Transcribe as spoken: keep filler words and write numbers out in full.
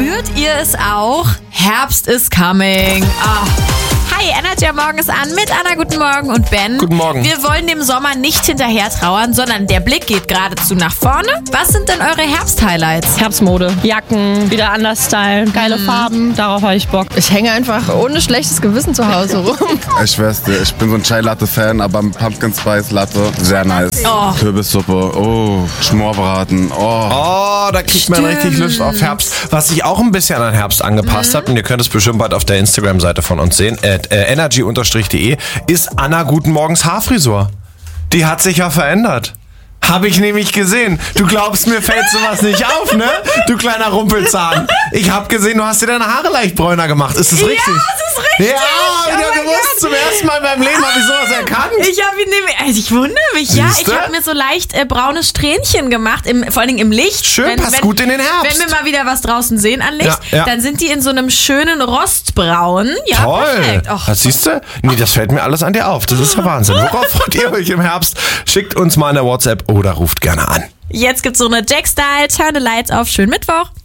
Spürt ihr es auch? Herbst is coming. Ah. Hi, Energy am Morgen ist an mit Anna, guten Morgen und Ben. Guten Morgen. Wir wollen dem Sommer nicht hinterher trauern, sondern der Blick geht geradezu nach vorne. Was sind denn eure Herbst-Highlights? Herbstmode. Jacken, wieder anders stylen, geile Mhm. Farben, darauf habe ich Bock. Ich hänge einfach ohne schlechtes Gewissen zu Hause rum. Ich schwör's dir, ich bin so ein Chai-Latte-Fan, aber Pumpkin Spice Latte, sehr nice. Oh. Kürbissuppe, oh, Schmorbraten, oh. Oh, da kriegt man Stimmt. richtig Lust auf Herbst. Was sich auch ein bisschen an Herbst angepasst hat, und ihr könnt es bestimmt bald auf der Instagram-Seite von uns sehen, at äh, energy de, ist Anna Guten Morgens Haarfrisur. Die hat sich ja verändert. Habe ich nämlich gesehen. Du glaubst, mir fällt sowas nicht auf, ne? Du kleiner Rumpelzahn. Ich habe gesehen, du hast dir deine Haare leicht bräuner gemacht. Ist das richtig? Ja, das ist richtig. Ja, Oh ich hab mein gewusst, Gott. zum ersten Mal in meinem Leben habe ich sowas erkannt. Ich habe ihn nämlich, also ich wundere mich, ja. Siehste? Ich habe mir so leicht äh, braune Strähnchen gemacht, im, vor allen Dingen im Licht. Schön, passt gut in den Herbst. Wenn wir mal wieder was draußen sehen an Licht, Ja, ja. dann sind die in so einem schönen Rostbraun. Ja, Toll. perfekt. Och, Das siehst du? Nee, das fällt mir alles an dir auf. Das ist ja Wahnsinn. Worauf freut ihr euch im Herbst? Schickt uns mal eine WhatsApp oder ruft gerne an. jetzt gibt's so eine Jack-Style, Turn the Lights auf, schönen Mittwoch.